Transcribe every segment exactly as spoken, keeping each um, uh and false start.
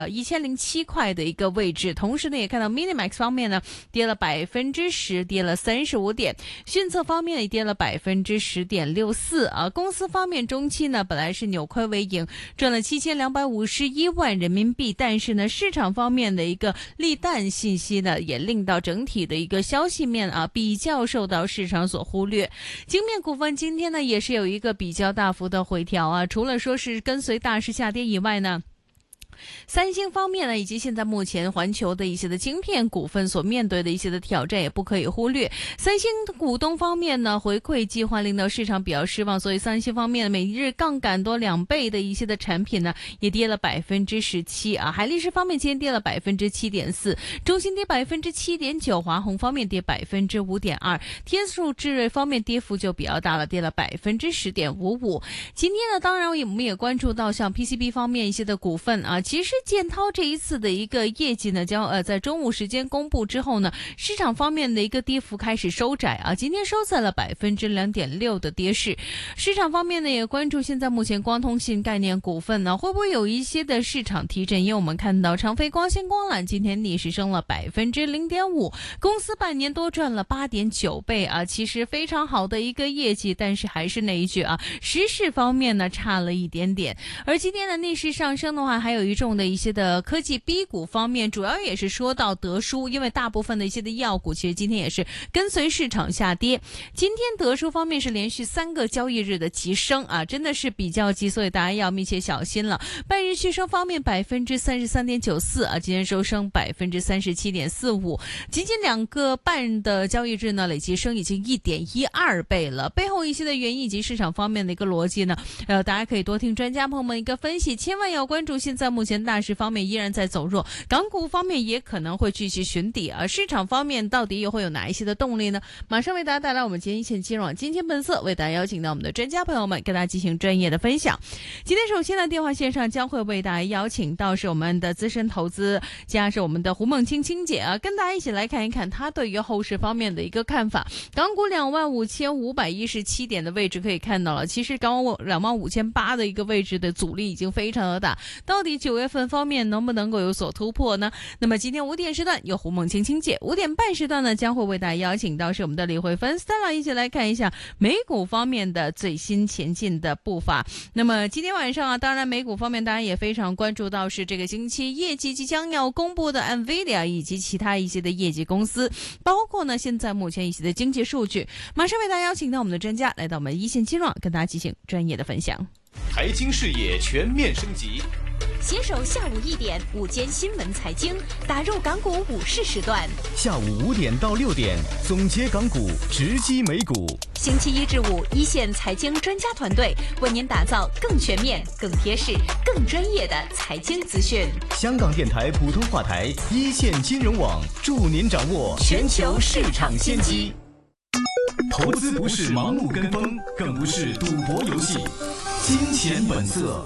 呃，一千零七块的一个位置，同时呢，也看到 Minimax 方面呢跌了百分之十，跌了三十五点；迅策方面也跌了百分之十点六四啊。公司方面，中期呢本来是扭亏为盈，赚了七千两百五十一万人民币，但是呢，市场方面的一个利淡信息呢，也令到整体的一个消息面啊比较受到市场所忽略。晶面股份今天呢也是有一个比较大幅的回调啊，除了说是跟随大势下跌以外呢。三星方面呢，以及现在目前环球的一些的晶片股份所面对的一些的挑战，也不可以忽略。三星股东方面呢，回馈计划令到市场比较失望，所以三星方面每日杠杆多两倍的一些的产品呢，也跌了百分之十七啊。海力士方面今天跌了百分之七点四，中芯跌百分之七点九，华虹方面跌百分之五点二，天数智瑞方面跌幅就比较大了，跌了百分之十点五五。今天呢，当然我们也关注到像 P C B 方面一些的股份啊。其实建滔这一次的一个业绩呢，将呃在中午时间公布之后呢，市场方面的一个跌幅开始收窄啊，今天收在了百分之两点六的跌势。市场方面呢，也关注现在目前光通信概念股份呢，会不会有一些的市场提振？因为我们看到长飞光纤光缆今天逆势升了百分之零点五，公司半年多赚了八点九倍啊，其实非常好的一个业绩，但是还是那一句啊，时势方面呢差了一点点。而今天的逆势上升的话，还有一众的一些的科技 B 股方面，主要也是说到德叔，因为大部分的一些的医药股其实今天也是跟随市场下跌。今天德叔方面是连续三个交易日的急升啊，真的是比较急，所以大家要密切小心了。半日续升方面百分之三十三点九四啊，今天收升百分之三十七点四五，仅仅两个半的交易日呢，累计升已经一点一二倍了。背后一些的原因以及市场方面的一个逻辑呢，呃，大家可以多听专家朋友们一个分析，千万要关注现在目前大势方面依然在走弱，港股方面也可能会继续寻底啊。市场方面到底又会有哪一些的动力呢？马上为大家带来我们今天一线金融网今天本色，为大家邀请到我们的专家朋友们跟大家进行专业的分享。今天首先呢，电话线上将会为大家邀请到是我们的资深投资加是我们的胡梦清清姐啊，跟大家一起来看一看她对于后市方面的一个看法。港股两万五千五百一十七点的位置可以看到了，其实港股两万五千八的一个位置的阻力已经非常的大，到底九月份方面能不能够有所突破呢？那么今天五点时段有胡梦清清姐，五点半时段呢将会为大家邀请到是我们的李慧芬 Stella 一起来看一下美股方面的最新前进的步伐。那么今天晚上啊，当然美股方面大家也非常关注到是这个星期业绩即将要公布的 Nvidia 以及其他一些的业绩公司，包括呢现在目前一些的经济数据。马上为大家邀请到我们的专家来到我们一线金融，跟大家进行专业的分享。 财经视野全面升级， 携手下午一点午间新闻财经，打入港股午市时段。 下午五点到六点，总结港股，直击美股。 星期一至五，一线财经专家团队为您打造更全面、更贴市、更专业的财经资讯。 香港电台普通话台一线金融网，助您掌握全球市场先机。投资不是盲目跟风，更不是赌博游戏。金钱本色。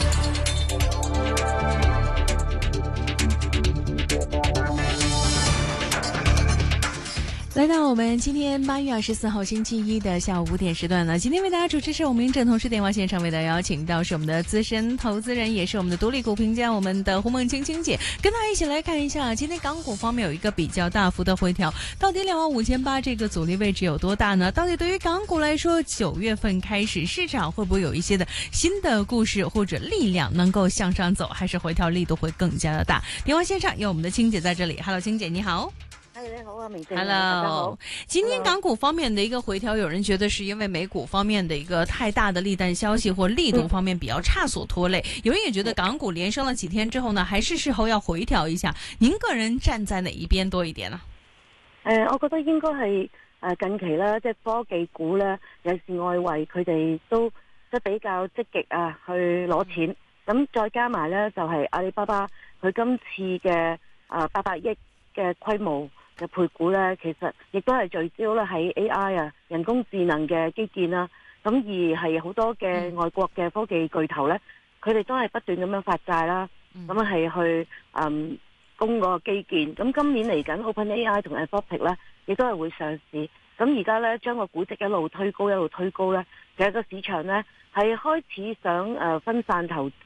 来到我们今天八月二十四号星期一的下午五点时段呢，今天为大家主持是我们正同时电话线上为大家邀请到是我们的资深投资人，也是我们的独立股评家，我们的胡梦清清姐，跟大家一起来看一下今天港股方面有一个比较大幅的回调，到底两万五千八这个阻力位置有多大呢？到底对于港股来说，九月份开始市场会不会有一些的新的故事或者力量能够向上走，还是回调力度会更加的大？电话线上有我们的清姐在这里 ，Hello 清姐你好。 你好啊，明正。 Hello， 大家好。 今天港股方面的一个回调，有人觉得是因为美股方面的一个太大的利淡消息或力度方面比较差所拖累，有人也觉得港股连升了几天之后呢，还是时候要回调一下。您個人站在哪一邊多一點呢？ 誒、呃，我覺得應該係誒近期咧，即係科技股咧，尤其是外圍佢哋都即係比較積極啊，去攞錢。咁再加埋咧，就係、是、阿里巴巴佢今次嘅啊八百億嘅規模嘅配股咧，其實亦都係聚焦咧喺 A I 啊、人工智能嘅基建啦。咁而係好多嘅外國嘅科技巨頭咧，佢哋都係不斷咁樣發債啦，咁樣係去嗯供嗰個基建。咁今年嚟緊 OpenAI 同 Anthropic 咧，亦都係會上市。咁而家咧將個估值一路推高一路推高咧，其實個市場咧係開始想誒、呃、分散投資，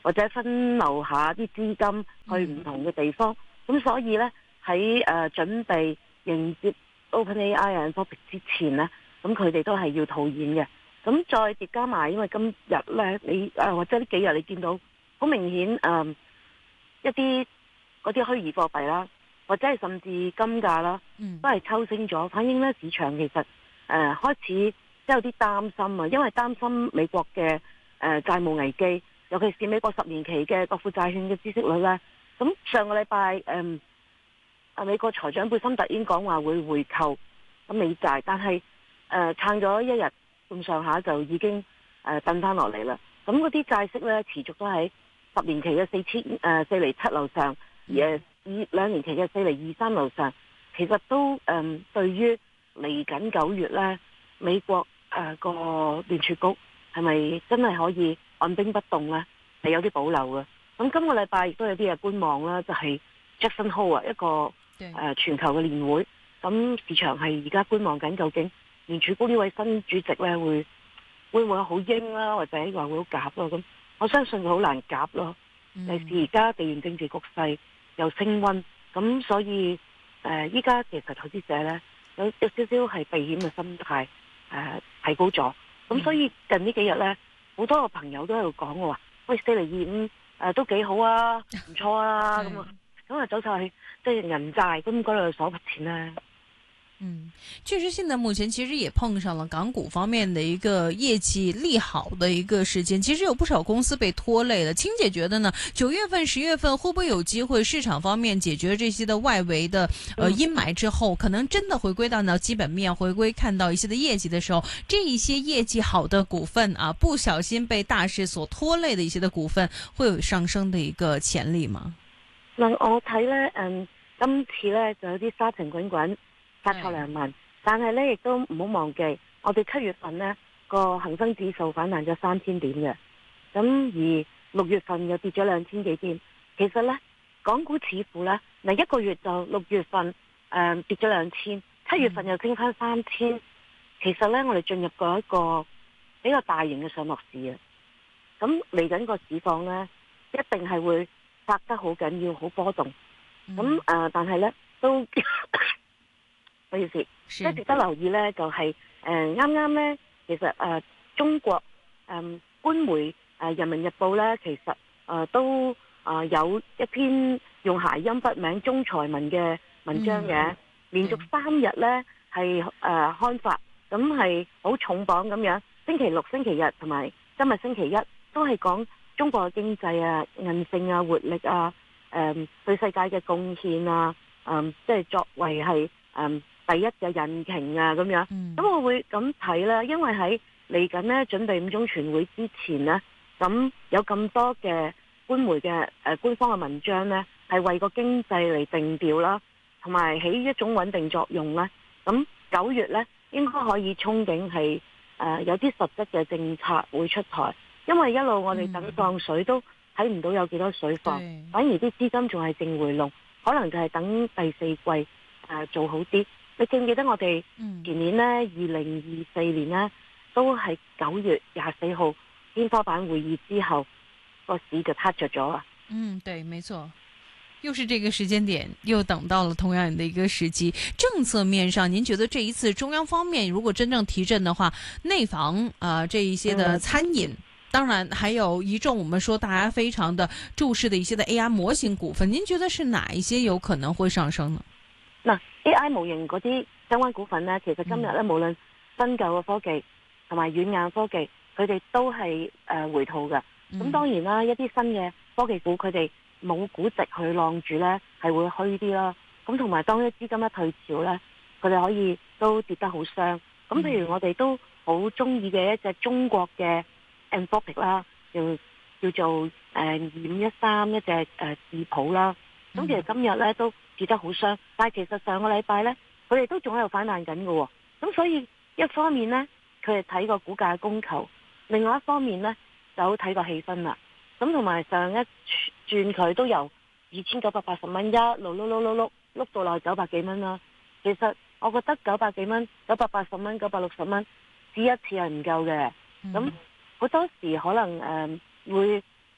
或者分流下啲資金去唔同嘅地方。咁、嗯、所以呢，喺誒、呃、準備迎接 OpenAI Anthropic 之前呢，咁佢哋都係要套現嘅。咁再疊加埋，因為今日呢，你誒、呃、或者呢幾日你見到好明顯誒、呃、一啲嗰啲虛擬貨幣啦，或者係甚至金價啦，都係抽升咗，反映呢市場其實誒、呃、開始即係有啲擔心啊，因為擔心美國嘅誒、呃、債務危機，尤其是美國十年期嘅國庫債券嘅孳息率呢。咁上個禮拜誒啊美國財長貝森特已經講話會回購咁美債，但係誒撐咗一日咁上下就已經誒掟翻落嚟啦。咁嗰啲債息咧持續都喺十年期嘅四千誒四厘七樓上，而二兩年期嘅四厘二三樓上，其實都誒、呃、對於嚟緊九月咧美國誒個、呃、聯儲局係咪真係可以按兵不動咧，係有啲保留嘅。咁今個禮拜亦都有啲嘢觀望啦，就係、是、Jackson Hole 啊一個誒、呃、全球嘅年會，咁市場係而家觀望緊究竟聯儲局呢位新主席咧會會唔會好鷹啦，或者話會好鴿咯？咁我相信佢好難鴿咯。尤其是而家地緣政治局勢又升溫，咁所以誒依家其實投資者咧有有少少係避險嘅心態誒、呃、提高咗。咁所以近呢幾日咧，好多個朋友都喺度講我話，喂四厘二五。誒、呃，都幾好啊，唔錯啊，咁啊，咁啊走晒去即係銀債，咁嗰度鎖筆錢呢？ 嗯，確實，現在目前其實也碰上了港股方面的一個業績利好的一個時間，其實有不少公司被拖累了。青姐覺得呢，九月份、十月份會不會有機會市場方面解決這些的外圍的呃陰霾之後，可能真的回歸到到基本面，回歸看到一些的業績的時候，這一些業績好的股份啊，不小心被大市所拖累的一些的股份，會有上升的一個潛力嗎？ 嗱，我睇呢，嗯，今次呢就有啲沙塵滾滾。發錯良民，但係咧亦都唔好忘記，我哋七月份呢個恒生指數反彈咗三千點嘅，咁而六月份又跌咗兩千幾點。其實呢，港股似乎呢，嗱一個月就六月份誒、呃、跌咗兩千，七月份又升翻三千。其實呢，我哋進入過一個比較大型嘅上落市啊。咁嚟緊個市況呢，一定係會殺得好緊要，好波動。咁誒、呃，但係呢，都。唔好意思，即係值得留意呢，就係誒啱啱呢，其實誒、呃、中國誒、呃、官媒誒、呃《人民日報》呢，其實誒、呃、都啊、呃、有一篇用諧音筆名中財民嘅文章嘅，嗯、連續三日呢係誒、呃、刊發，咁係好重磅咁樣。星期六、星期日同埋今日星期一都係講中國嘅經濟啊、韌性啊、活力啊、誒、呃、對世界嘅貢獻啊，誒、呃、即係作為係誒。呃第一嘅引擎啊，咁樣，咁、嗯、我會咁睇啦，因為喺嚟緊呢準備五中全會之前呢，咁有咁多嘅官媒嘅誒、呃、官方嘅文章呢，係為個經濟嚟定調啦，同埋起一種穩定作用啦。咁九月呢，應該可以憧憬係誒、呃、有啲實質嘅政策會出台，因為一路我哋等放水都睇唔到有幾多水放，嗯、反而啲資金仲係淨回籠，可能就係等第四季誒、呃、做好啲。你記唔記得我哋前年呢，二零二四年呢，都係九月廿四號天花板會議之後，個市就撻着咗啊。 嗯，對，沒錯，又是這個時間點，又等到了同樣的一個時機。政策面上，您覺得這一次中央方面如果真正提振的話，內房啊、呃、這一些的餐飲，嗯、當然還有一眾我們說大家非常的注視的一些的 A I 模型股份，您覺得是哪一些有可能會上升呢？ 嗱 A I 模型嗰啲相關股份呢，其實今日咧、嗯、無論新舊嘅科技同埋軟硬科技，佢哋都係誒、呃、回吐嘅。咁、嗯、當然啦，一啲新嘅科技股佢哋冇估值去晾住呢，係會虛啲啦。咁同埋當啲資金一退潮呢，佢哋可以都跌得好傷。咁、嗯、譬如我哋都好中意嘅一隻中國嘅 Anthropic 啦，叫叫做誒二五一三一隻誒智譜啦。咁、嗯、其實今日呢都跌得好傷，但係其實上個禮拜呢，佢哋都仲喺度反彈緊嘅。咁所以一方面呢，佢哋睇個股價供求；另外一方面呢，就好睇個氣氛啦。咁同埋上一轉佢都由二千九百八十蚊一路碌碌碌碌碌到落九百幾蚊啦。其實我覺得九百幾蚊、九百八十蚊、九百六十蚊試一次係唔夠嘅。咁好、嗯、多時可能誒、呃、會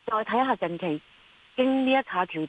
再睇下近期經呢一下調